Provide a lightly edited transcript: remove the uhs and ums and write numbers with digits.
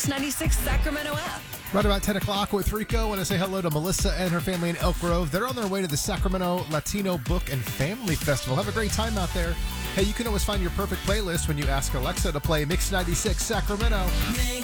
Mix 96 Sacramento app. Right about 10 o'clock with Rico. I want to say hello to Melissa and her family in Elk Grove. They're on their way to the Sacramento Latino Book and Family Festival. Have a great time out there. Hey, you can always find your perfect playlist when you ask Alexa to play Mix 96 Sacramento.